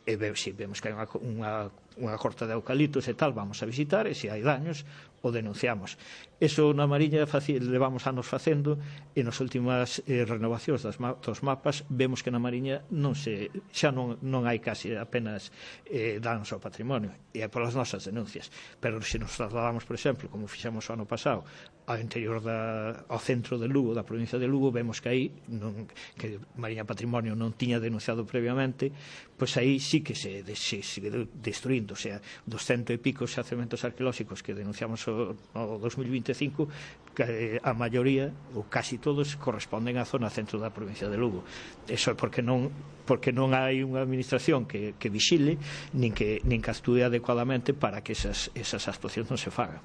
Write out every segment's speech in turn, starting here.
si vemos que hai unha corta de eucaliptos e tal, vamos a visitar, e se hai daños o denunciamos. Eso na Mariña levamos anos facendo, e nas últimas renovacións dos mapas vemos que na Mariña xa non hai casi apenas danos ao patrimonio, e é polas nosas denuncias. Pero se nos trasladamos, por exemplo, como fixemos o ano pasado, ao interior ao centro de Lugo, da provincia de Lugo, vemos que aí que Mariña Patrimonio non tiña denunciado previamente, pois aí sí que se sigue destruindo. O sea, dos 100 e pico xacementos arqueolóxicos que denunciamos no 2025, que a maioría, ou casi todos, corresponden á zona centro da provincia de Lugo. Eso é porque non hai unha administración que vixile, nin que actúe adecuadamente para que esas actuacións non se fagan.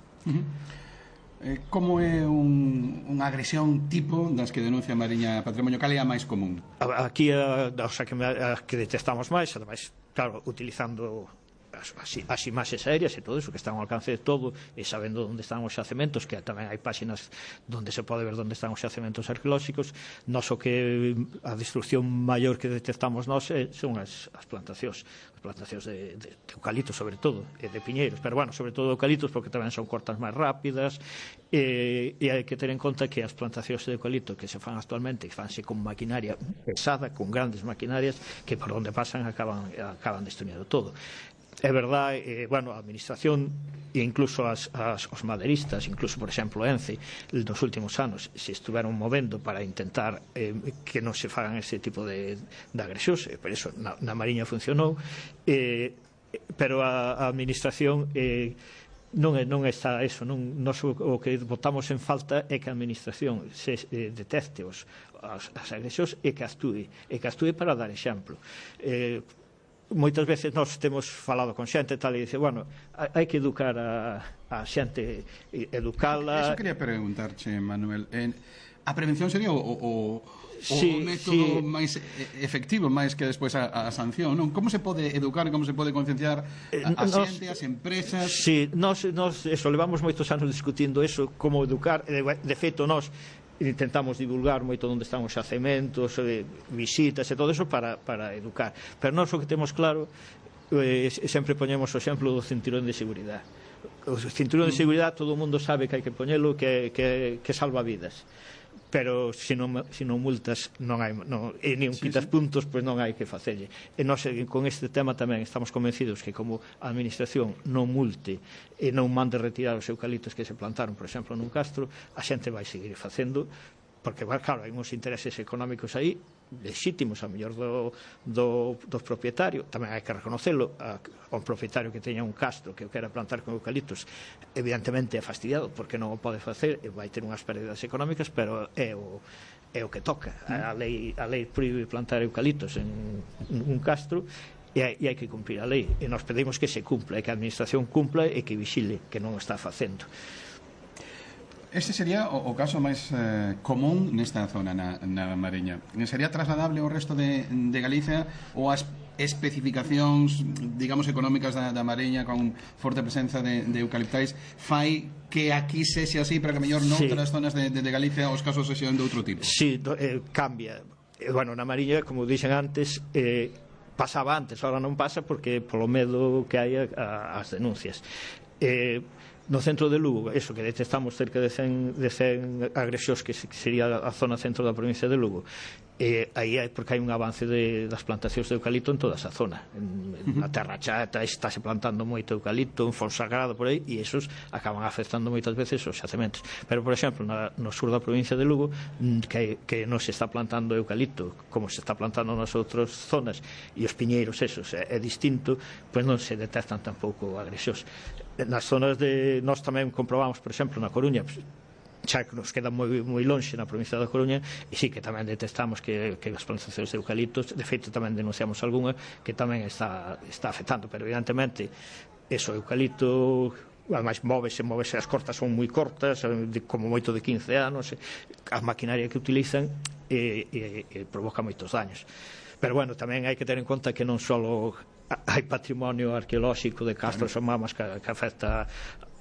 Como é unha agresión tipo das que denuncia Mariña Patrimonio? Cal é a máis común? Aquí a que detectamos máis, ademais, claro, utilizando as imaxes aéreas e todo iso que está ao alcance de todo, e sabendo onde están os xacementos, que tamén hai páxinas onde se pode ver onde están os xacementos arqueolóxicos. Nos o que a destrucción maior que detectamos nós son as plantacións de eucaliptos, sobre todo, e de piñeiros, pero bueno, sobre todo eucaliptos, porque tamén son cortas máis rápidas, e hai que ter en conta que as plantacións de eucalipto que se fan actualmente fanse con maquinaria pesada, con grandes maquinarias, que por onde pasan acaban destruindo todo. É verdade, a administración e incluso os maderistas, incluso, por exemplo, ENCE, nos últimos anos se estuveron movendo para intentar que non se fagan ese tipo de agresións, e por iso na Mariña funcionou, pero a administración non está eso. O que botamos en falta é que a administración detecte as agresións e que actúe para dar exemplo. Moitas veces nós temos falado con xente e tal, e dice, hai que educar a xente, educala. Eso quería preguntarche, Manuel. A prevención sería o método máis efectivo, máis que despois a sanción, non? Como se pode educar, como se pode concienciar a xente, as empresas? Si, nós levamos moitos anos discutindo eso, como educar. De feito, nós intentamos divulgar moito onde están os xacementos, visitas e todo eso para educar, pero nós o que temos claro, sempre poñemos o exemplo do cinturón de seguridade. O cinturón de seguridade todo o mundo sabe que hai que poñelo, que salva vidas, pero se non multas e nin quitas puntos, pois non hai que facerlle. E nós con este tema tamén estamos convencidos que como a administración non multe e non mande retirar os eucaliptos que se plantaron, por exemplo, nun castro, a xente vai seguir facendo, porque, claro, hai uns intereses económicos aí legítimos, a mellor do propietario. Tamén hai que reconocelo, ao propietario que teña un castro que o quera plantar con eucaliptos, evidentemente é fastidiado porque non o pode facer e vai ter unhas pérdidas económicas, pero é o que toca. A lei proíbe plantar eucaliptos en un castro, e hai que cumprir a lei, e nos pedimos que se cumpla, e que a administración cumpla e que vixile que non o está facendo. Este sería o caso máis común nesta zona na Mariña. Sería trasladable ao resto de Galicia, ou as especificacións, digamos, económicas da Mariña con forte presenza de eucaliptais fai que aquí sexe así, pero que mellor noutras zonas de Galicia os casos sexan de outro tipo? Si, cambia. Na Mariña, como dixen antes, pasaba antes, ahora non pasa porque polo medo que hai as denuncias. No centro de Lugo, eso que detectamos cerca de 100 agresións, que sería a zona centro da provincia de Lugo, aí é porque hai un avance das plantacións de eucalipto en toda esa zona. Na Terra Chata estáse plantando moito eucalipto, en Fonsagrado, por aí, e esos acaban afectando moitas veces os xacementos. Pero, por exemplo, no sur da provincia de Lugo, que non se está plantando eucalipto como se está plantando nas outras zonas, e os piñeiros esos é distinto, pois non se detectan tampouco agresións. Nas zonas nós tamén comprobamos, por exemplo, na Coruña, xa que nos queda moi lonxe na provincia da Coruña, e sí que tamén detectamos que as plantacións de eucaliptos, de feito tamén denunciamos algunha que tamén está afectando, pero evidentemente eso, eucalipto, ademais móvese, as cortas son moi cortas, como moito de 15 anos, a maquinaria que utilizan provoca moitos daños. Pero tamén hai que ter en conta que non só hai patrimonio arqueolóxico de castros ou mamas que afecta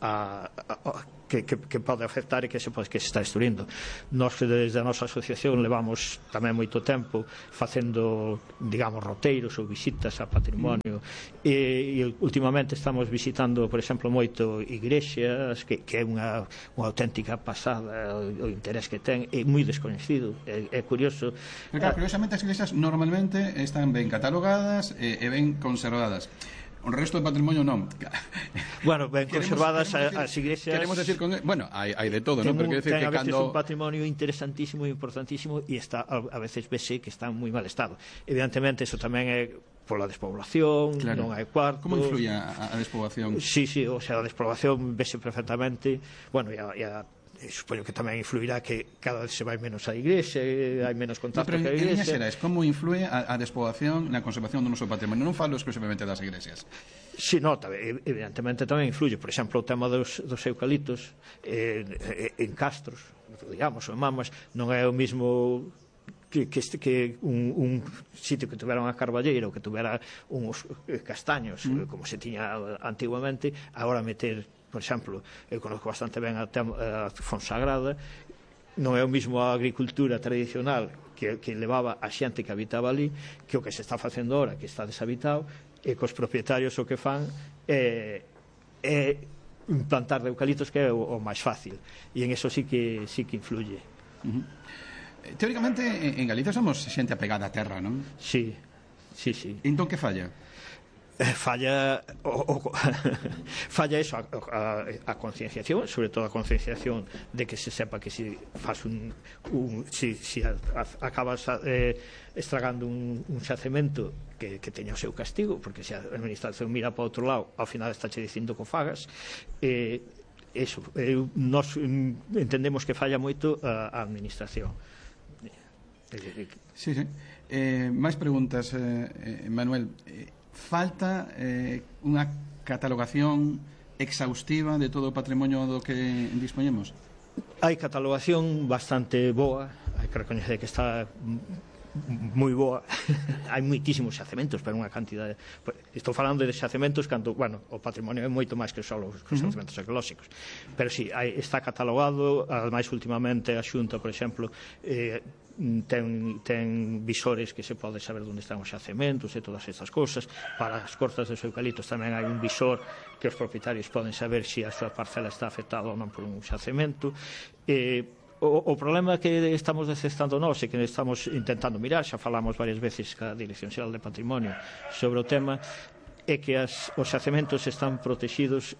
que pode afectar e que se está destruindo. Nós desde a nosa asociación levamos tamén moito tempo facendo, digamos, roteiros ou visitas a patrimonio e últimamente estamos visitando, por exemplo, moito igrexas, que é unha auténtica pasada o interés que ten, é moi descoñecido, é curioso. Pero claro, curiosamente as iglesias normalmente están ben catalogadas e ben conservadas. O resto do patrimonio non. Bueno, ben conservadas as iglesias. Queremos decir con... Bueno, hai de todo, non? Pero quero decir que a veces cando... un patrimonio interesantísimo e importantísimo e está a veces vese que está en moi mal estado. Evidentemente, eso tamén é pola despoblación, claro. Non hai cuartos. Como influye a despoblación? Sí, o sea, a despoblación vese perfectamente. Bueno, supoño que tamén influirá que cada vez se vai menos á igrexa, hai menos contacto ca igrexa. Pero en líneas xerais, como influe a despoblación na conservación do noso patrimonio? Non falo exclusivamente das igrexas. Si, no, evidentemente tamén influye. Por exemplo, o tema dos eucaliptos en castros, digamos, ou en mamas, non é o mismo que un sitio que tuvera unha carballeira ou que tuvera uns castaños, como se tiña antiguamente, agora meter, por exemplo, eu conozco bastante ben a Fonsagrada, non é o mismo a agricultura tradicional que levaba a xente que habitaba ali que o que se está facendo ahora, que está deshabitado, e cos propietarios o que fan é plantar de eucaliptos, que é o máis fácil, e en eso sí que influye. Teóricamente en Galicia somos xente apegada á terra, non? Sí. Entón que falla? Falla eso, a concienciación, sobre todo a concienciación de que se sepa que si faz si acabas estragando un xacemento que teña o seu castigo, porque se a administración mira para outro lado, ao final está che dicindo que o fagas. Eso, nós entendemos que falla moito a administración. Sí. Máis preguntas, Manuel. Falta unha catalogación exhaustiva de todo o patrimonio do que dispoñemos? Hai catalogación bastante boa, hai que recoñecer que está moi boa. Hai moitísimos xacementos, pero unha cantidade. Estou falando de xacementos cando, bueno, o patrimonio é moito máis que só os xacementos arqueolóxicos. Pero sí, está catalogado, ademais últimamente a Xunta, por exemplo, ten visores que se pode saber onde están os xacementos e todas estas cousas. Para as cortas dos eucaliptos tamén hai un visor que os propietarios poden saber se a súa parcela está afectada ou non por un xacemento. O problema que estamos detectando nós e que estamos intentando mirar, xa falamos varias veces ca Dirección Xeral de Patrimonio sobre o tema, é que os xacementos están protegidos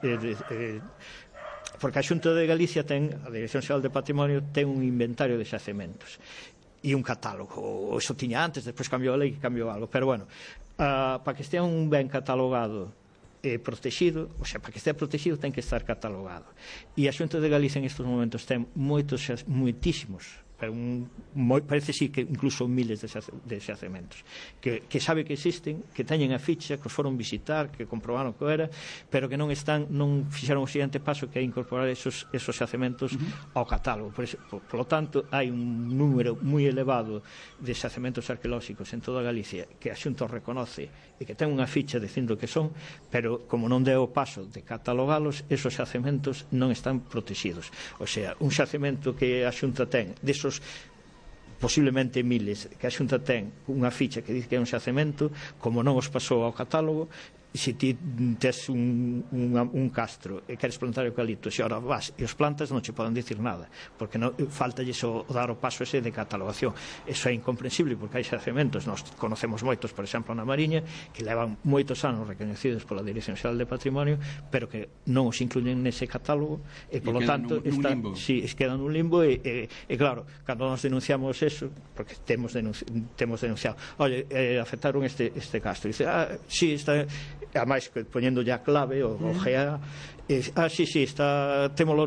porque a Xunta de Galicia a Dirección Xeral de Patrimonio ten un inventario de xacementos e un catálogo, iso tiña antes, despois cambiou a lei, cambiou algo, pero bueno, para que estea un ben catalogado e protegido, o sea, para que estea protegido ten que estar catalogado, e a Xunta de Galicia en estes momentos ten moitísimos, pero parece sí que incluso miles de xacementos que sabe que existen, que teñen a ficha, que os foron visitar, que comprobaron que era, pero que non fixeron o seguinte paso, que é incorporar esos xacementos ao catálogo. Por lo tanto, hai un número moi elevado de xacementos arqueolóxicos en toda Galicia que a Xunta reconoce e que ten unha ficha dicindo que son, pero como non deu o paso de catalogalos, esos xacementos non están protegidos. O sea, un xacemento que a Xunta ten desos posiblemente miles que a Xunta ten unha ficha que dice que é un xacemento, como non os pasou ao catálogo, se ti tes un castro e queres plantar eucaliptos e ahora vas e os plantas, non che poden dicir nada, porque faltalles o dar o paso ese de catalogación. Eso é incomprensible, porque hai xacementos, nós conocemos moitos, por exemplo, na Mariña, que levan moitos anos recoñecidos pola Dirección Xeral de Patrimonio, pero que non os incluyen nese catálogo e, polo tanto, quedan nun limbo e claro, cando nos denunciamos eso, porque temos denunciado, oye, afectaron este castro, dice, sí, está, ademais poñendo ya clave o GA, sí, témolo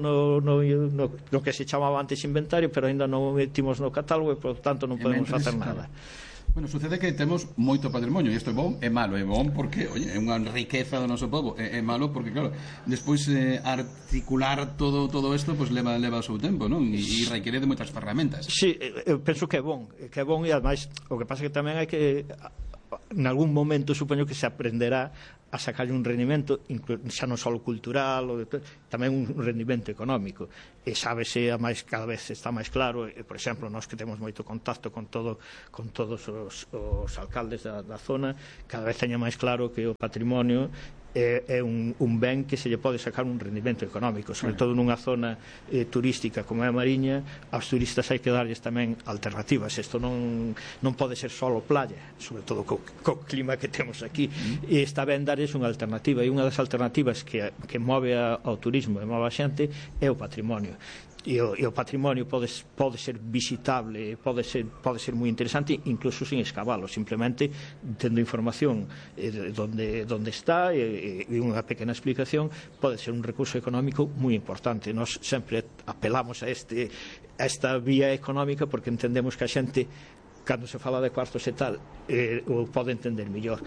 no que se chamaba antes inventario, pero ainda non metimos no catálogo e por tanto non podemos facer nada. Bueno, sucede que temos moito patrimonio e isto é bon e malo. É bon porque, oye, é unha riqueza do noso povo. É malo porque, claro, despois articular todo isto pues, leva o seu tempo, non? E requiere de moitas ferramentas. Sí, eu penso que é bon e ademais o que pasa que tamén hai que en algún momento supoño que se aprenderá a sacarlle un rendimento xa non só cultural, tamén un rendimento económico, e sábese cada vez está máis claro, por exemplo, nós que temos moito contacto con todos os alcaldes da zona, cada vez teña máis claro que o patrimonio é un ben que se lle pode sacar un rendimento económico, sobre todo nunha zona turística como é a Mariña. Aos turistas hai que darlles tamén alternativas. Isto non pode ser só playa, sobre todo co clima que temos aquí, e está ben darlles unha alternativa, e unha das alternativas que move ao turismo e move a xente é o patrimonio. E o patrimonio pode ser visitable, pode ser moi interesante incluso sin escavalo, simplemente tendo información donde está e unha pequena explicación, pode ser un recurso económico moi importante. Nós sempre apelamos a esta vía económica porque entendemos que a xente, cando se fala de cuartos e tal, o pode entender mellor.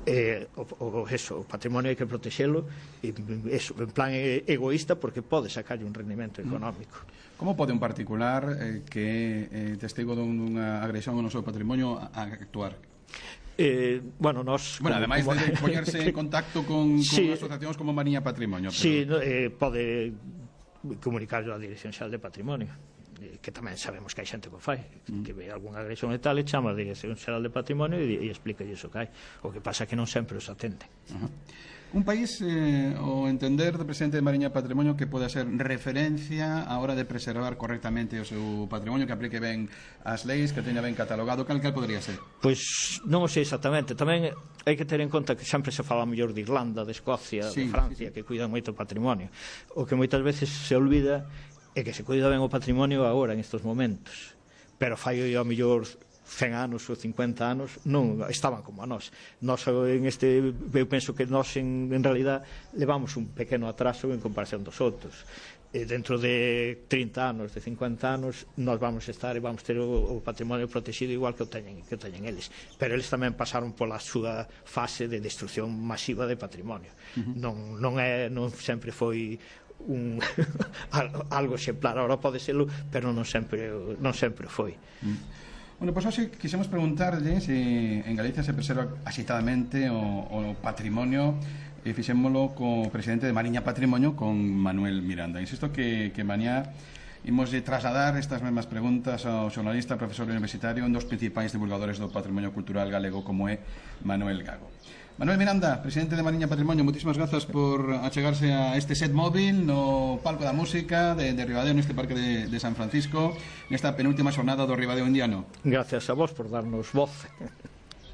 O patrimonio hai que protexelo en plan egoísta, porque pode sacarlle un rendimento económico. Como pode un particular que é testigo dunha agresión ao noso patrimonio actuar? Ademais de poñerse en contacto con asociacións como Mariña Patrimonio. Si, pode comunicarlo á Dirección Xeral de Patrimonio, que tamén sabemos que hai xente que o fai, que ve algunha agresión e tal, e chama a Dirección Xeral de Patrimonio e explica iso que hai. O que pasa é que non sempre os atenden. Un país, o entender do presidente de Mariña Patrimonio, que pode ser referencia a hora de preservar correctamente o seu patrimonio, que aplique ben as leis, que teña ben catalogado, cal podría ser? Pois non o sei exactamente. Tamén hai que ter en conta que sempre se fala mellor de Irlanda, de Escocia, de Francia, que cuidan moito o patrimonio. O que moitas veces se olvida é que se cuida ben o patrimonio agora, en estes momentos, pero fai ao mellor 100 anos ou 50 anos non estaban como a nós. Eu penso que nós en realidad levamos un pequeno atraso en comparación dos outros. Dentro de 30 anos, de 50 anos, nós vamos estar e vamos ter o patrimonio protegido igual que o teñen eles, pero eles tamén pasaron pola súa fase de destrucción masiva de patrimonio. Non sempre foi algo exemplar. Ahora pode serlo, pero non sempre foi. Bueno, pois hoxe quixemos preguntarlle se en Galicia se preserva axitadamente o patrimonio, e fixémolo co presidente de Mariña Patrimonio, con Manuel Miranda. Insisto que mañá imos trasladar estas mesmas preguntas ao xornalista, profesor universitario, un dos principais divulgadores do patrimonio cultural galego, como é Manuel Gago. Manuel Miranda, presidente de Mariña Patrimonio, moitísimas grazas por achegarse a este set móvil no Palco da Música de Ribadeo, neste parque de San Francisco, nesta penúltima xornada do Ribadeo Indiano. Gracias a vos por darnos voz.